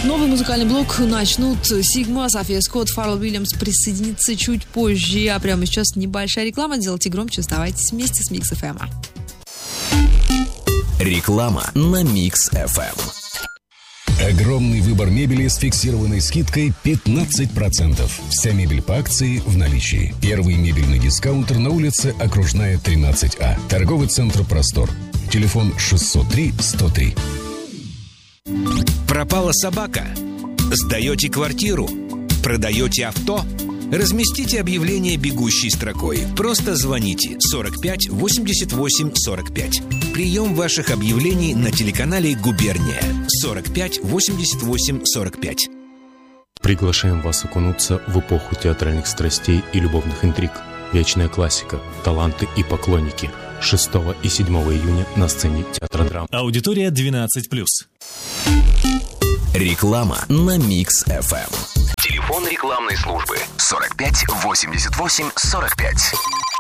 Новый музыкальный блок начнут Сигма, София Скотт, Фаррелл Уильямс присоединится чуть позже. А прямо сейчас небольшая реклама. Делайте громче, оставайтесь вместе с Микс ФМ. Реклама на Микс ФМ. Огромный выбор мебели с фиксированной скидкой 15%. Вся мебель по акции в наличии. Первый мебельный дискаунтер на улице Окружная, 13А. Торговый центр «Простор». Телефон 603-103. Пропала собака? Сдаете квартиру? Продаете авто? Разместите объявление бегущей строкой. Просто звоните 45 88 45. Прием ваших объявлений на телеканале «Губерния» 45 88 45. Приглашаем вас окунуться в эпоху театральных страстей и любовных интриг. Вечная классика, таланты и поклонники. 6 и 7 июня на сцене театра драм. Аудитория 12+. Реклама на Микс ФМ. Телефон рекламной службы 45 88 45.